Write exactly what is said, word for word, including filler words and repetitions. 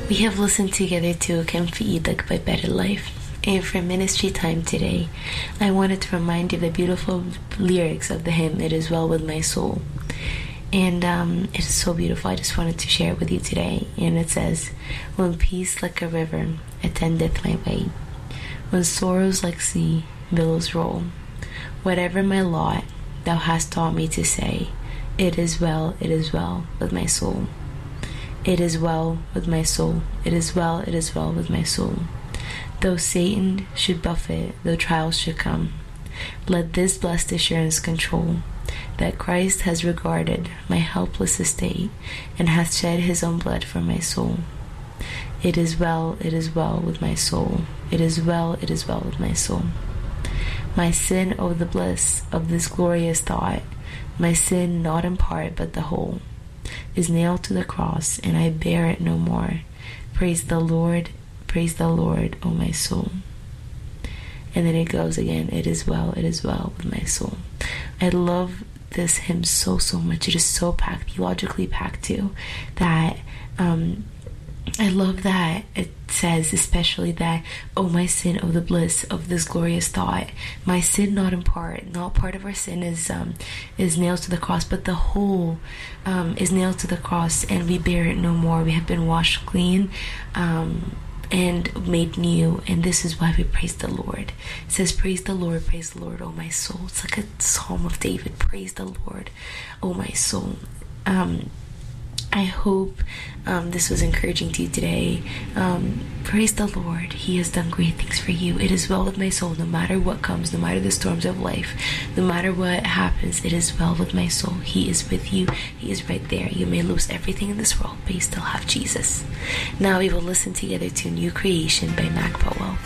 We have listened together to Kamfi'idak by Better Life. And for ministry time today, I wanted to remind you of the beautiful lyrics of the hymn, It Is Well With My Soul. And um, it is so beautiful. I just wanted to share it with you today. And it says, when peace like a river attendeth my way, when sorrows like sea billows roll, whatever my lot, thou hast taught me to say, it is well, it is well with my soul. It is well with my soul. It is well, it is well with my soul. Though Satan should buffet, though trials should come, let this blessed assurance control, that Christ has regarded my helpless estate, and hath shed his own blood for my soul. It is well, it is well with my soul. It is well, it is well with my soul. My sin, oh the bliss of this glorious thought, my sin not in part but the whole, is nailed to the cross, and I bear it no more. Praise the Lord, praise the Lord, O my soul. And then it goes again, it is well, it is well with my soul. I love this hymn so, so much. It is so packed, theologically packed too, that um, I love that it says especially that, oh my sin, oh the bliss of this glorious thought, my sin not in part, not part of our sin is um, is nailed to the cross, but the whole um, is nailed to the cross, and we bear it no more. We have been washed clean um, and made new, and this is why we praise the Lord. It says, praise the Lord, praise the Lord, oh my soul. It's like a psalm of David. Praise the Lord, oh my soul. um, I hope um, this was encouraging to you today. Um, praise the Lord. He has done great things for you. It is well with my soul, no matter what comes, no matter the storms of life, no matter what happens. It is well with my soul. He is with you. He is right there. You may lose everything in this world, but you still have Jesus. Now we will listen together to New Creation by Mac Powell.